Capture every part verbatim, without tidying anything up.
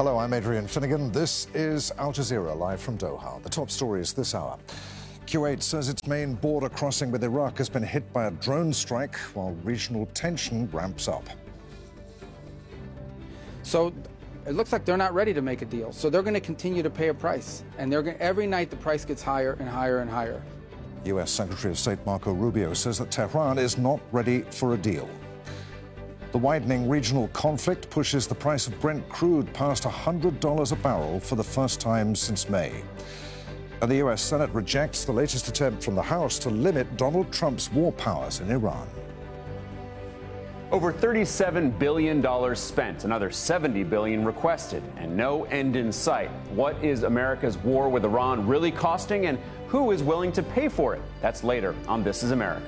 Hello, I'm Adrian Finnegan. This is Al Jazeera, live from Doha. The top stories this hour. Kuwait says its main border crossing with Iraq has been hit by a drone strike while regional tension ramps up. So it looks like they're not ready to make a deal. So they're going to continue to pay a price. And they're going every night the price gets higher and higher and higher. U S Secretary of State Marco Rubio says that Tehran is not ready for a deal. The widening regional conflict pushes the price of Brent crude past one hundred dollars a barrel for the first time since May. And the U S Senate rejects the latest attempt from the House to limit Donald Trump's war powers in Iran. Over thirty-seven billion dollars spent, another seventy billion dollars requested, and no end in sight. What is America's war with Iran really costing, and who is willing to pay for it? That's later on This Is America.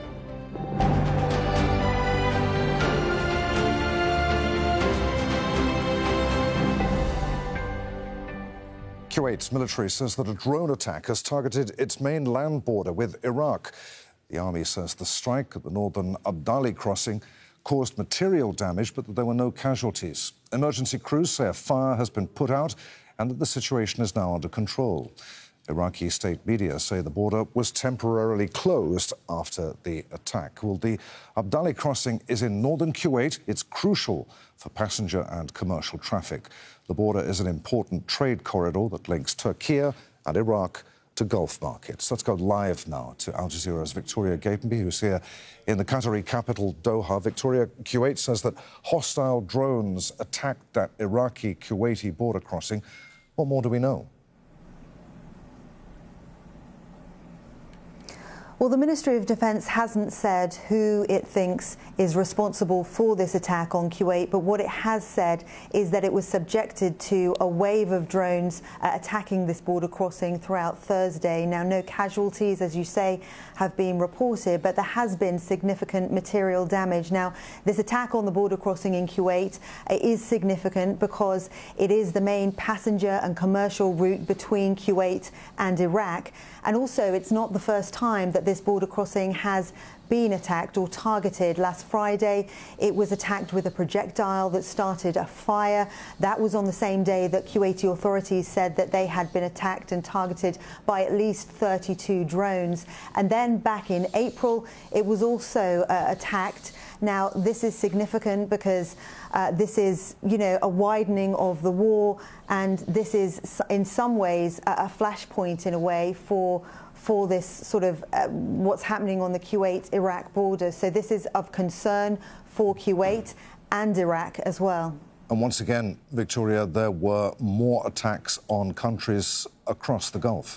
Kuwait's military says that a drone attack has targeted its main land border with Iraq. The army says the strike at the northern Abdali crossing caused material damage, but that there were no casualties. Emergency crews say a fire has been put out and that the situation is now under control. Iraqi state media say the border was temporarily closed after the attack. Well, the Abdali crossing is in northern Kuwait. It's crucial for passenger and commercial traffic. The border is an important trade corridor that links Turkey and Iraq to Gulf markets. Let's go live now to Al Jazeera's Victoria Gatenby, who's here in the Qatari capital, Doha. Victoria, Kuwait says that hostile drones attacked that Iraqi-Kuwaiti border crossing. What more do we know? Well, the Ministry of Defence hasn't said who it thinks is responsible for this attack on Kuwait, but what it has said is that it was subjected to a wave of drones uh, attacking this border crossing throughout Thursday. Now, no casualties, as you say, have been reported, but there has been significant material damage. Now, this attack on the border crossing in Kuwait uh, is significant because it is the main passenger and commercial route between Kuwait and Iraq. And also, it's not the first time that this border crossing has been attacked or targeted. Last Friday, it was attacked with a projectile that started a fire. That was on the same day that Kuwaiti authorities said that they had been attacked and targeted by at least thirty-two drones. And then back in April, it was also uh, attacked. Now, this is significant because uh, this is, you know, a widening of the war, and this is in some ways a, a flashpoint in a way for for this sort of uh, what's happening on the Kuwait-Iraq border. So this is of concern for Kuwait and Iraq as well. And once again, Victoria, there were more attacks on countries across the Gulf.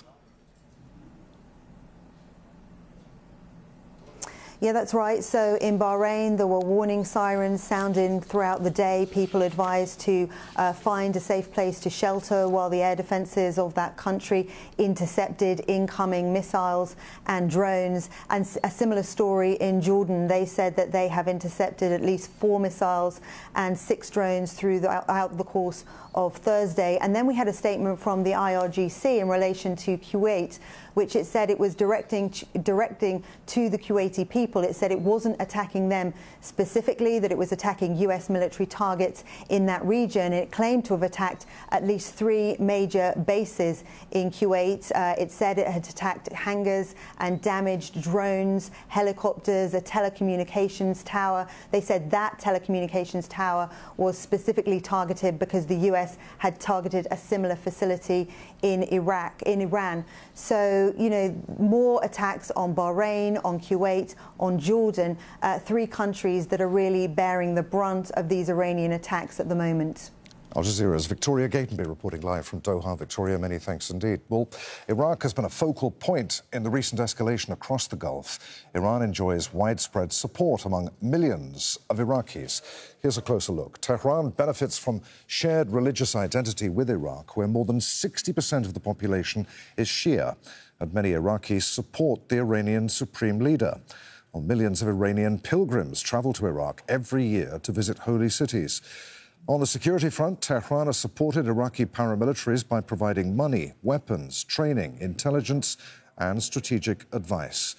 Yeah, that's right. So in Bahrain, there were warning sirens sounding throughout the day. People advised to uh, find a safe place to shelter while the air defences of that country intercepted incoming missiles and drones. And a similar story in Jordan. They said that they have intercepted at least four missiles and six drones throughout the course of Thursday. And then we had a statement from the I R G C in relation to Kuwait, which it said it was directing directing to the Kuwaiti people. It said it wasn't attacking them specifically, that it was attacking U S military targets in that region. It claimed to have attacked at least three major bases in Kuwait. Uh, it said it had attacked hangars and damaged drones, helicopters, a telecommunications tower. They said that telecommunications tower was specifically targeted because the U S had targeted a similar facility in Iraq, in Iran. So, you know, more attacks on Bahrain, on Kuwait, on Jordan, uh, three countries that are really bearing the brunt of these Iranian attacks at the moment. Al Jazeera's Victoria Gatenby reporting live from Doha. Victoria, many thanks indeed. Well, Iraq has been a focal point in the recent escalation across the Gulf. Iran enjoys widespread support among millions of Iraqis. Here's a closer look. Tehran benefits from shared religious identity with Iraq, where more than sixty percent of the population is Shia, and many Iraqis support the Iranian supreme leader. Well, millions of Iranian pilgrims travel to Iraq every year to visit holy cities. On the security front, Tehran has supported Iraqi paramilitaries by providing money, weapons, training, intelligence and strategic advice.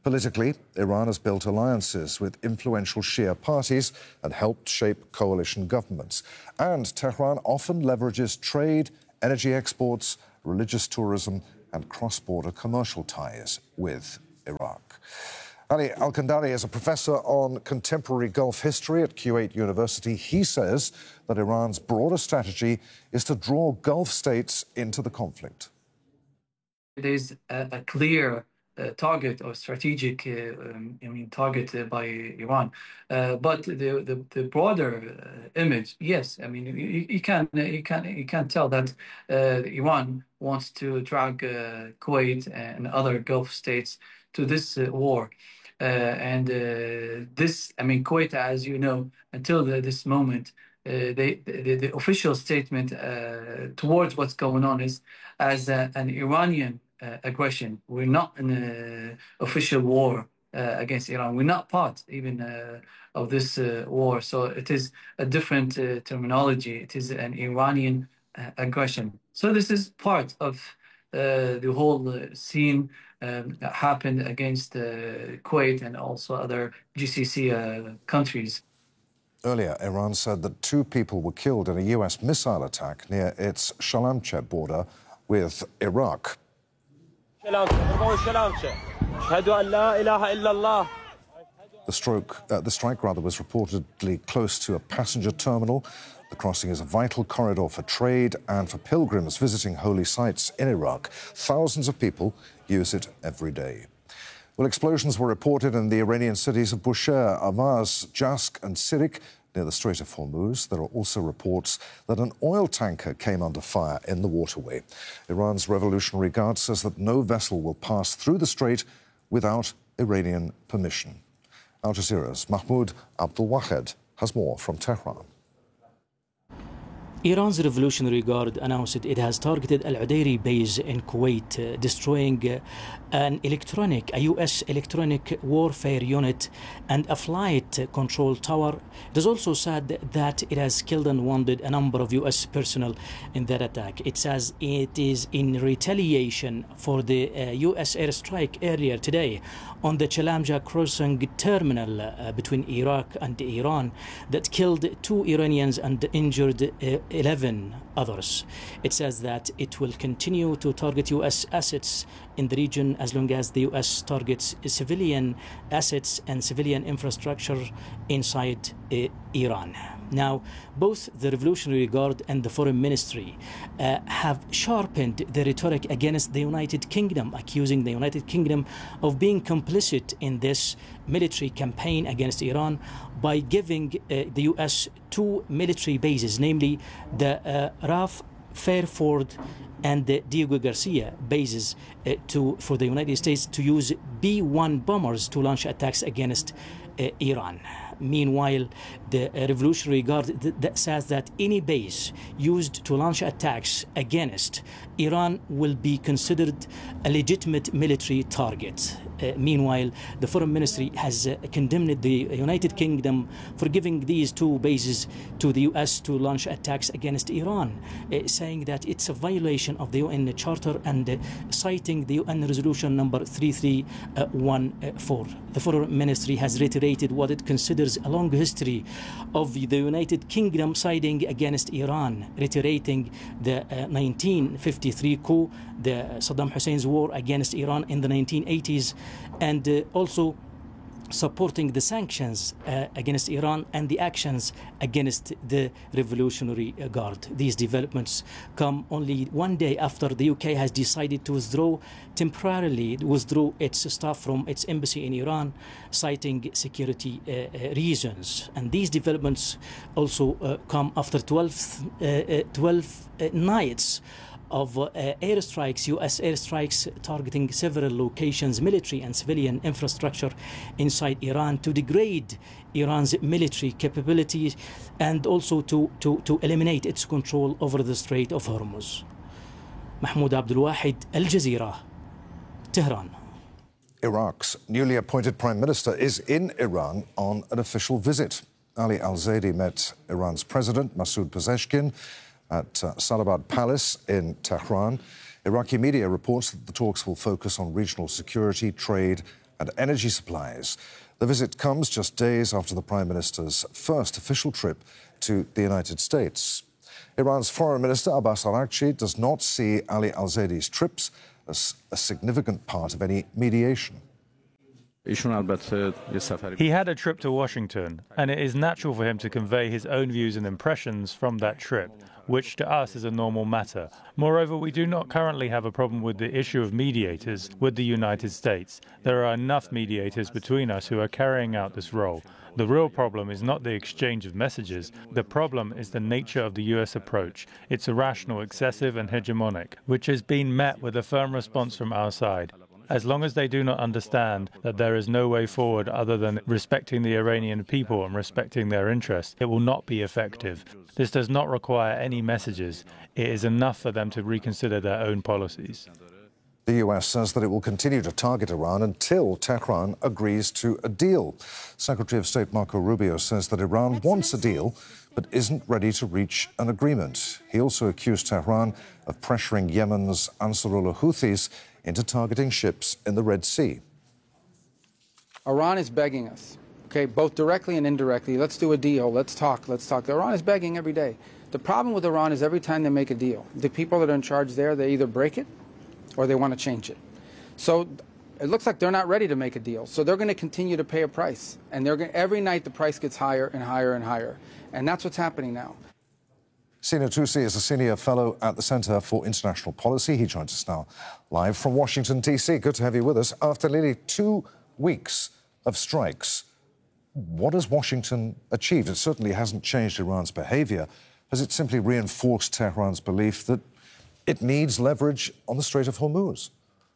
Politically, Iran has built alliances with influential Shia parties and helped shape coalition governments. And Tehran often leverages trade, energy exports, religious tourism and cross-border commercial ties with Iraq. Ali Al-Kandari is a professor on contemporary Gulf history at Kuwait University. He says that Iran's broader strategy is to draw Gulf states into the conflict. It is a, a clear uh, target or strategic uh, um, I mean, target uh, by Iran. Uh, but the, the, the broader uh, image, yes, I mean, you, you, can, you, can, you can tell that uh, Iran wants to drag uh, Kuwait and other Gulf states to this uh, war. Uh, and uh, this, I mean, Kuwait, as you know, until the, this moment, uh, they, the, the official statement uh, towards what's going on is as a, an Iranian uh, aggression. We're not in an official war uh, against Iran. We're not part even uh, of this uh, war. So it is a different uh, terminology. It is an Iranian uh, aggression. So this is part of uh, the whole uh, scene Um, that happened against uh, Kuwait and also other G C C uh, countries. Earlier, Iran said that two people were killed in a U S missile attack near its Shalamche border with Iraq. The, stroke, uh, the strike rather was reportedly close to a passenger terminal. The crossing is a vital corridor for trade and for pilgrims visiting holy sites in Iraq. Thousands of people use it every day. Well, explosions were reported in the Iranian cities of Bushehr, Avaz, Jask and Sirik near the Strait of Hormuz. There are also reports that an oil tanker came under fire in the waterway. Iran's Revolutionary Guard says that no vessel will pass through the strait without Iranian permission. Al Jazeera's Mahmoud Abdulwahed has more from Tehran. Iran's Revolutionary Guard announced it has targeted Al Udeiri base in Kuwait, uh, destroying uh, an electronic, a U S electronic warfare unit and a flight control tower. It is also said that it has killed and wounded a number of U S personnel in that attack. It says it is in retaliation for the uh, U S airstrike earlier today on the Shalamja crossing terminal uh, between Iraq and Iran that killed two Iranians and injured uh, eleven others. It says that it will continue to target U S assets in the region as long as the U S targets civilian assets and civilian infrastructure inside uh, Iran. Now, both the Revolutionary Guard and the Foreign Ministry uh, have sharpened the rhetoric against the United Kingdom, accusing the United Kingdom of being complicit in this military campaign against Iran by giving uh, the U S two military bases, namely the uh, Raf Fairford and the Diego Garcia bases uh, to, for the United States to use B one bombers to launch attacks against uh, Iran. Meanwhile, the uh, Revolutionary Guard th that says that any base used to launch attacks against Iran will be considered a legitimate military target. Uh, meanwhile, the Foreign Ministry has uh, condemned the United Kingdom for giving these two bases to the U S to launch attacks against Iran, uh, saying that it's a violation of the U N Charter and uh, citing the U N Resolution number three three one four. The Foreign Ministry has reiterated what it considers a long history of the United Kingdom siding against Iran, reiterating the uh, nineteen fifty-three coup, the Saddam Hussein's war against Iran in the nineteen eighties, and uh, also supporting the sanctions uh, against Iran and the actions against the Revolutionary Guard. These developments come only one day after the U K has decided to withdraw temporarily withdraw its staff from its embassy in Iran, citing security uh, reasons. And these developments also uh, come after twelve, uh, uh, twelve uh, nights of uh, airstrikes, U S airstrikes targeting several locations, military and civilian infrastructure inside Iran to degrade Iran's military capabilities and also to, to, to eliminate its control over the Strait of Hormuz. Mahmoud Abdulwahed, Al Jazeera, Tehran. Iraq's newly appointed Prime Minister is in Iran on an official visit. Ali Al-Zaidi met Iran's President, Masoud Pezeshkian, at uh, Salabad Palace in Tehran. Iraqi media reports that the talks will focus on regional security, trade and energy supplies. The visit comes just days after the Prime Minister's first official trip to the United States. Iran's Foreign Minister Abbas Araghchi does not see Ali al-Zaidi's trips as a significant part of any mediation. He had a trip to Washington, and it is natural for him to convey his own views and impressions from that trip, which to us is a normal matter. Moreover, we do not currently have a problem with the issue of mediators with the United States. There are enough mediators between us who are carrying out this role. The real problem is not the exchange of messages. The problem is the nature of the U S approach. It's irrational, excessive and hegemonic, which has been met with a firm response from our side. As long as they do not understand that there is no way forward other than respecting the Iranian people and respecting their interests, it will not be effective. This does not require any messages. It is enough for them to reconsider their own policies. The U S says that it will continue to target Iran until Tehran agrees to a deal. Secretary of State Marco Rubio says that Iran wants a deal but isn't ready to reach an agreement. He also accused Tehran of pressuring Yemen's Ansarullah Houthis into targeting ships in the Red Sea. Iran is begging us, okay, both directly and indirectly. Let's do a deal. Let's talk. Let's talk. Iran is begging every day. The problem with Iran is every time they make a deal, the people that are in charge there, they either break it or they want to change it. So it looks like they're not ready to make a deal. So they're going to continue to pay a price. And they're going, every night the price gets higher and higher and higher. And that's what's happening now. Sina Tusi is a senior fellow at the Center for International Policy. He joins us now live from Washington, D C. Good to have you with us. After nearly two weeks of strikes, what has Washington achieved? It certainly hasn't changed Iran's behavior. Has it simply reinforced Tehran's belief that it needs leverage on the Strait of Hormuz?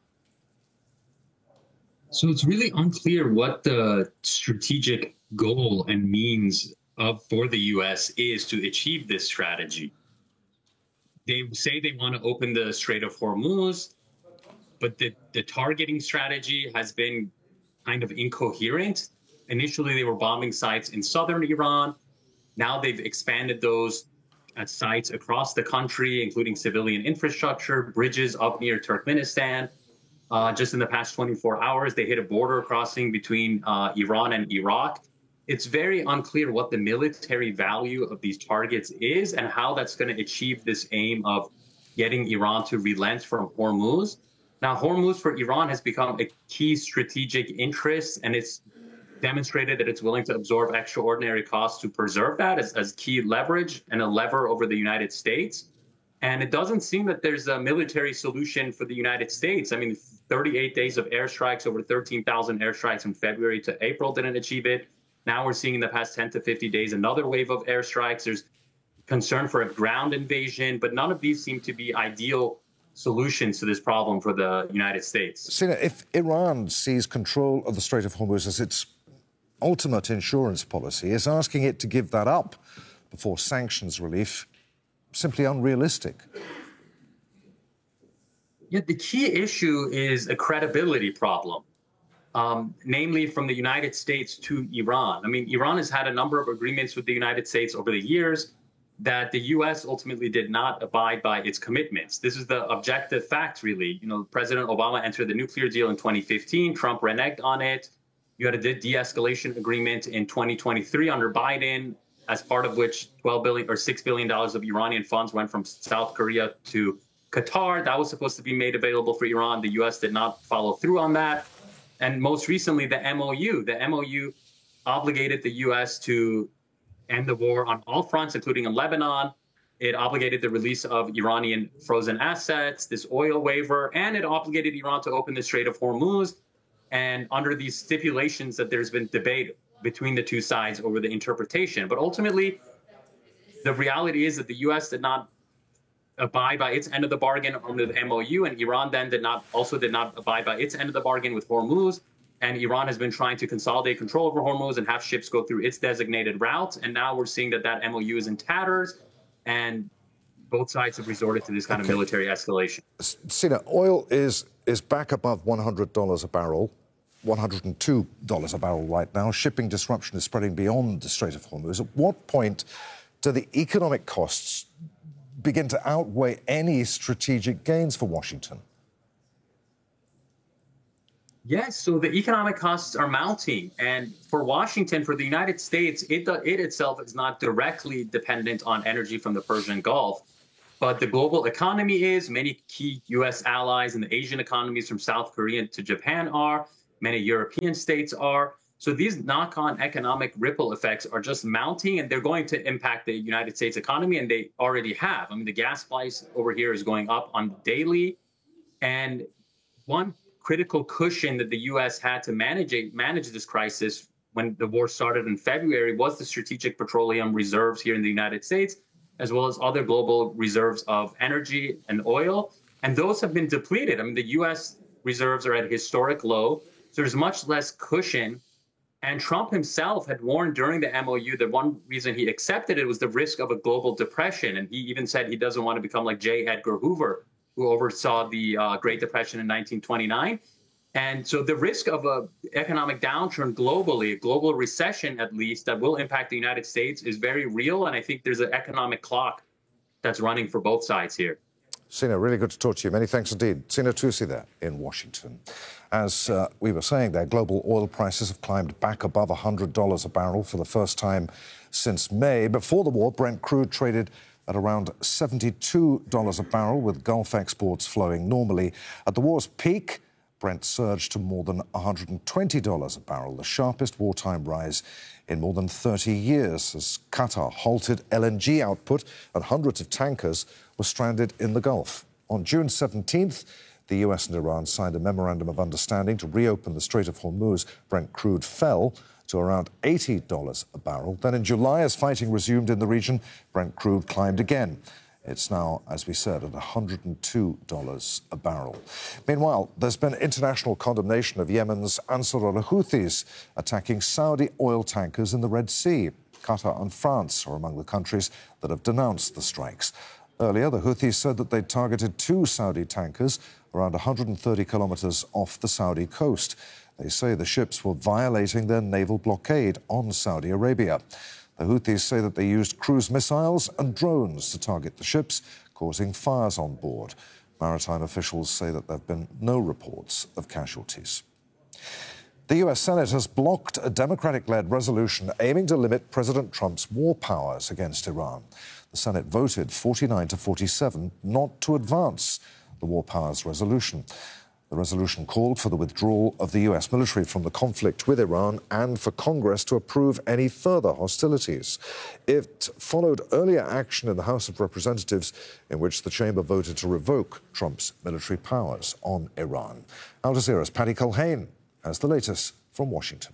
So it's really unclear what the strategic goal and means of for the U S is to achieve this strategy. They say they want to open the Strait of Hormuz, but the, the targeting strategy has been kind of incoherent. Initially, they were bombing sites in southern Iran. Now they've expanded those at sites across the country, including civilian infrastructure, bridges up near Turkmenistan. Uh, just in the past twenty-four hours, they hit a border crossing between uh, Iran and Iraq. It's very unclear what the military value of these targets is and how that's going to achieve this aim of getting Iran to relent from Hormuz. Now, Hormuz for Iran has become a key strategic interest, and it's demonstrated that it's willing to absorb extraordinary costs to preserve that as, as key leverage and a lever over the United States. And it doesn't seem that there's a military solution for the United States. I mean, thirty-eight days of airstrikes, over thirteen thousand airstrikes from February to April didn't achieve it. Now we're seeing in the past ten to fifty days another wave of airstrikes. There's concern for a ground invasion, but none of these seem to be ideal solutions to this problem for the United States. Sina, if Iran sees control of the Strait of Hormuz as its ultimate insurance policy, is asking it to give that up before sanctions relief simply unrealistic? Yeah, the key issue is a credibility problem. Um, namely from the United States to Iran. I mean, Iran has had a number of agreements with the United States over the years that the U S ultimately did not abide by its commitments. This is the objective fact, really. You know, President Obama entered the nuclear deal in twenty fifteen. Trump reneged on it. You had a de- de-escalation agreement in twenty twenty-three under Biden, as part of which twelve billion dollars or six billion dollars of Iranian funds went from South Korea to Qatar. That was supposed to be made available for Iran. The U S did not follow through on that. And most recently, the M O U. The M O U obligated the U S to end the war on all fronts, including in Lebanon. It obligated the release of Iranian frozen assets, this oil waiver, and it obligated Iran to open the Strait of Hormuz. And under these stipulations that there's been debate between the two sides over the interpretation. But ultimately, the reality is that the U S did not abide by its end of the bargain under the M O U, and Iran then did not also did not abide by its end of the bargain with Hormuz. And Iran has been trying to consolidate control over Hormuz and have ships go through its designated routes. And now we're seeing that that M O U is in tatters, and both sides have resorted to this kind okay. of military escalation. Sina, oil is is back above one hundred dollars a barrel, one hundred two dollars a barrel right now. Shipping disruption is spreading beyond the Strait of Hormuz. At what point do the economic costs begin to outweigh any strategic gains for Washington? Yes, so the economic costs are mounting. And for Washington, for the United States, it, it itself is not directly dependent on energy from the Persian Gulf. But the global economy is, many key U S allies and the Asian economies from South Korea to Japan are, many European states are. So these knock-on economic ripple effects are just mounting, and they're going to impact the United States economy, and they already have. I mean, the gas price over here is going up on the daily. And one critical cushion that the U S had to manage manage this crisis when the war started in February was the strategic petroleum reserves here in the United States, as well as other global reserves of energy and oil. And those have been depleted. I mean, the U S reserves are at a historic low. So there's much less cushion. And Trump himself had warned during the M O U that one reason he accepted it was the risk of a global depression. And he even said he doesn't want to become like J. Edgar Hoover, who oversaw the uh, Great Depression in nineteen twenty-nine. And so the risk of an economic downturn globally, a global recession at least, that will impact the United States is very real. And I think there's an economic clock that's running for both sides here. Sina, really good to talk to you. Many thanks indeed. Sina Tusi there in Washington. As uh, we were saying there, global oil prices have climbed back above one hundred dollars a barrel for the first time since May. Before the war, Brent crude traded at around seventy-two dollars a barrel, with Gulf exports flowing normally. At the war's peak, Brent surged to more than one hundred twenty dollars a barrel, the sharpest wartime rise in more than thirty years, as Qatar halted L N G output and hundreds of tankers were stranded in the Gulf. On June seventeenth, the U S and Iran signed a memorandum of understanding to reopen the Strait of Hormuz. Brent crude fell to around eighty dollars a barrel. Then in July, as fighting resumed in the region, Brent crude climbed again. It's now, as we said, at one hundred two dollars a barrel. Meanwhile, there's been international condemnation of Yemen's Ansar al-Houthis attacking Saudi oil tankers in the Red Sea. Qatar and France are among the countries that have denounced the strikes. Earlier, the Houthis said that they'd targeted two Saudi tankers around one hundred thirty kilometres off the Saudi coast. They say the ships were violating their naval blockade on Saudi Arabia. The Houthis say that they used cruise missiles and drones to target the ships, causing fires on board. Maritime officials say that there have been no reports of casualties. The U S Senate has blocked a Democratic-led resolution aiming to limit President Trump's war powers against Iran. The Senate voted forty-nine to forty-seven not to advance the war powers resolution. The resolution called for the withdrawal of the U S military from the conflict with Iran and for Congress to approve any further hostilities. It followed earlier action in the House of Representatives in which the chamber voted to revoke Trump's military powers on Iran. Al Jazeera's Paddy Culhane has the latest from Washington.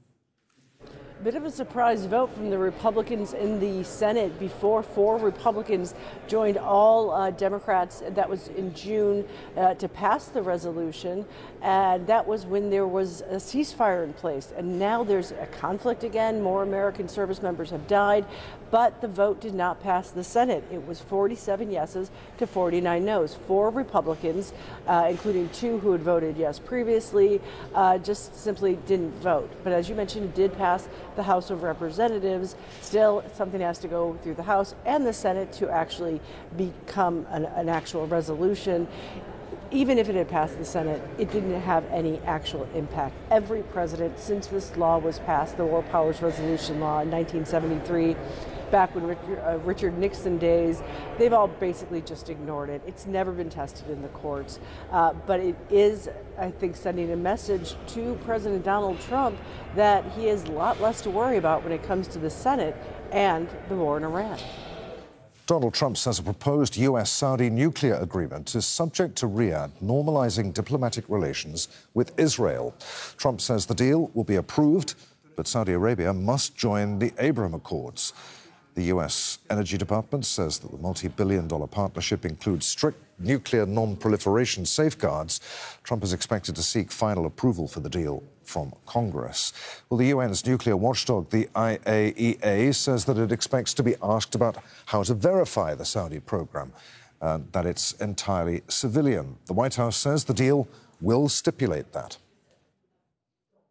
Bit of a surprise vote from the Republicans in the Senate before four Republicans joined all uh, Democrats. That was in June uh, to pass the resolution, and that was when there was a ceasefire in place. And now there's a conflict again. More American service members have died, but the vote did not pass the Senate. It was forty-seven yeses to forty-nine noes. Four Republicans, uh, including two who had voted yes previously, uh, just simply didn't vote. But as you mentioned, it did pass the House of Representatives. Still, something has to go through the House and the Senate to actually become an, an actual resolution. Even if it had passed the Senate, it didn't have any actual impact. Every president since this law was passed, the War Powers Resolution Law in nineteen seventy-three, back when Richard, uh, Richard Nixon days, they've all basically just ignored it. It's never been tested in the courts. Uh, but it is, I think, sending a message to President Donald Trump that he has a lot less to worry about when it comes to the Senate and the war in Iran. Donald Trump says a proposed U S-Saudi nuclear agreement is subject to Riyadh normalizing diplomatic relations with Israel. Trump says the deal will be approved, but Saudi Arabia must join the Abraham Accords. The U S Energy Department says that the multi-billion dollar partnership includes strict nuclear non-proliferation safeguards. Trump is expected to seek final approval for the deal from Congress. Well, the U N's nuclear watchdog, the I A E A, says that it expects to be asked about how to verify the Saudi program, uh, that it's entirely civilian. The White House says the deal will stipulate that.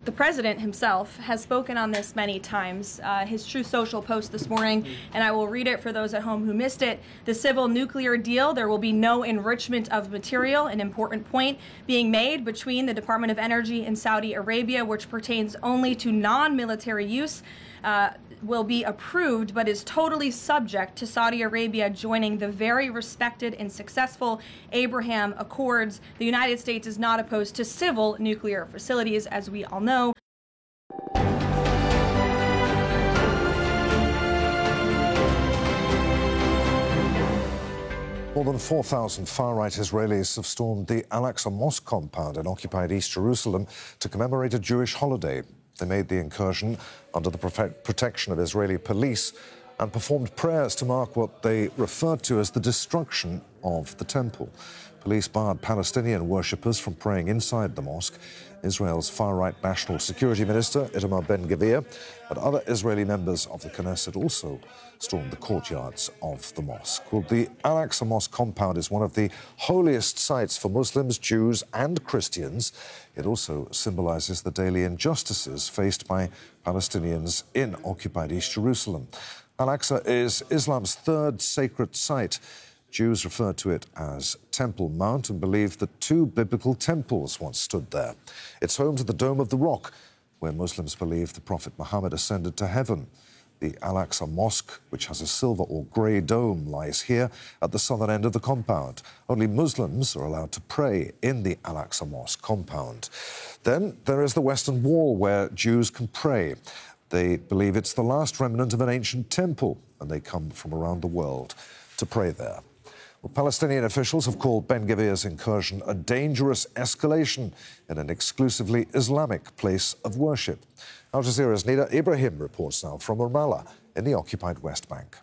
The president himself has spoken on this many times. Uh, his Truth Social post this morning, and I will read it for those at home who missed it. The civil nuclear deal, there will be no enrichment of material, an important point being made between the Department of Energy and Saudi Arabia, which pertains only to non-military use, uh, will be approved, but is totally subject to Saudi Arabia joining the very respected and successful Abraham Accords. The United States is not opposed to civil nuclear facilities, as we all know. More than four thousand far-right Israelis have stormed the Al-Aqsa Mosque compound in occupied East Jerusalem to commemorate a Jewish holiday. They made the incursion under the protection of Israeli police and performed prayers to mark what they referred to as the destruction of the temple. Police barred Palestinian worshippers from praying inside the mosque. Israel's far-right National Security Minister, Itamar Ben-Gvir, and other Israeli members of the Knesset also stormed the courtyards of the mosque. Well, the Al-Aqsa Mosque compound is one of the holiest sites for Muslims, Jews and Christians. It also symbolizes the daily injustices faced by Palestinians in occupied East Jerusalem. Al-Aqsa is Islam's third sacred site. Jews refer to it as Temple Mount and believe that two biblical temples once stood there. It's home to the Dome of the Rock, where Muslims believe the Prophet Muhammad ascended to heaven. The Al-Aqsa Mosque, which has a silver or grey dome, lies here at the southern end of the compound. Only Muslims are allowed to pray in the Al-Aqsa Mosque compound. Then there is the Western Wall, where Jews can pray. They believe it's the last remnant of an ancient temple, and they come from around the world to pray there. Well, Palestinian officials have called Ben-Gvir's incursion a dangerous escalation in an exclusively Islamic place of worship. Al Jazeera's Nida Ibrahim reports now from Ramallah in the occupied West Bank.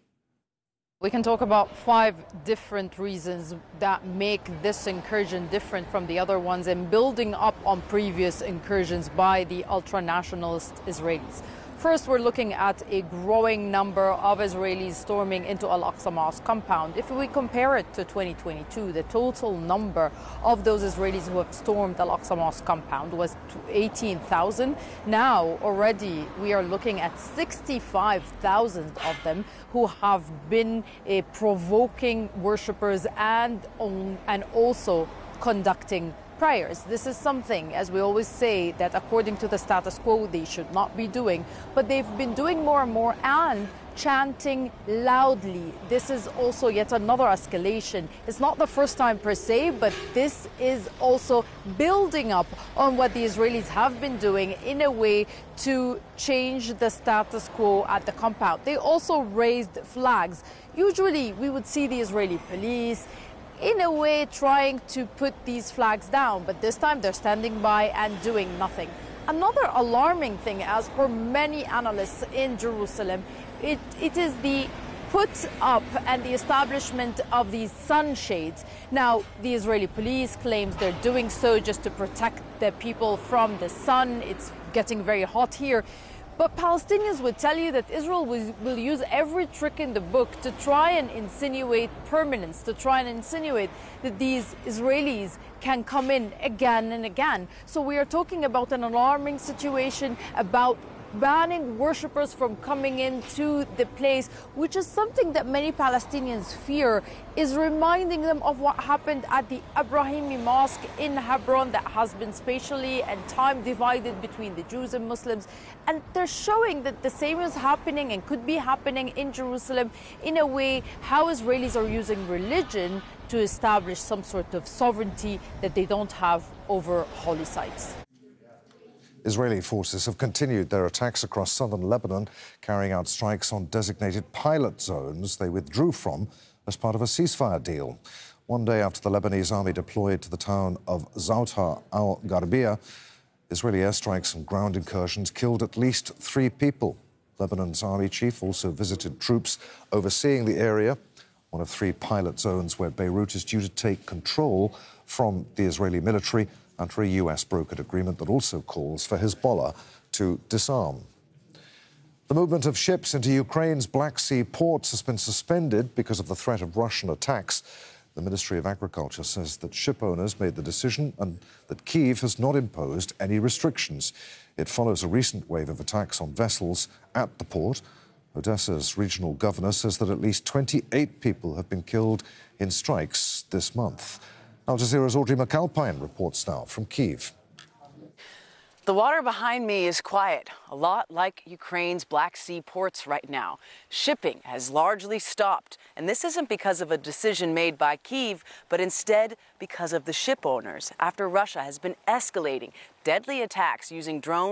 We can talk about five different reasons that make this incursion different from the other ones and building up on previous incursions by the ultra-nationalist Israelis. First, we're looking at a growing number of Israelis storming into Al-Aqsa Mosque compound. If we compare it to twenty twenty-two, the total number of those Israelis who have stormed Al-Aqsa Mosque compound was eighteen thousand. Now, already, we are looking at sixty-five thousand of them who have been uh, provoking worshippers and, um, and also conducting prayers. This is something, as we always say, that according to the status quo, they should not be doing, but they've been doing more and more and chanting loudly. This is also yet another escalation. It's not the first time per se, but this is also building up on what the Israelis have been doing in a way to change the status quo at the compound. They also raised flags. Usually we would see the Israeli police in a way trying to put these flags down, but this time they're standing by and doing nothing. Another alarming thing, as per many analysts in Jerusalem, it, it is the put up and the establishment of these sunshades. Now, the Israeli police claims they're doing so just to protect the people from the sun. It's getting very hot here. But Palestinians would tell you that Israel will, will use every trick in the book to try and insinuate permanence, to try and insinuate that these Israelis can come in again and again. So we are talking about an alarming situation, about banning worshippers from coming into the place, which is something that many Palestinians fear is reminding them of what happened at the Ibrahimi Mosque in Hebron that has been spatially and time divided between the Jews and Muslims. And they're showing that the same is happening and could be happening in Jerusalem in a way how Israelis are using religion to establish some sort of sovereignty that they don't have over holy sites. Israeli forces have continued their attacks across southern Lebanon, carrying out strikes on designated pilot zones they withdrew from as part of a ceasefire deal. One day after the Lebanese army deployed to the town of Zawta al-Gharbia, Israeli airstrikes and ground incursions killed at least three people. Lebanon's army chief also visited troops overseeing the area, one of three pilot zones where Beirut is due to take control from the Israeli military under a U S brokered agreement that also calls for Hezbollah to disarm. The movement of ships into Ukraine's Black Sea ports has been suspended because of the threat of Russian attacks. The Ministry of Agriculture says that ship owners made the decision and that Kyiv has not imposed any restrictions. It follows a recent wave of attacks on vessels at the port. Odessa's regional governor says that at least twenty-eight people have been killed in strikes this month. Al Jazeera's Audrey McAlpine reports now from Kyiv. The water behind me is quiet, a lot like Ukraine's Black Sea ports right now. Shipping has largely stopped, and this isn't because of a decision made by Kyiv, but instead because of the ship owners, after Russia has been escalating deadly attacks using drones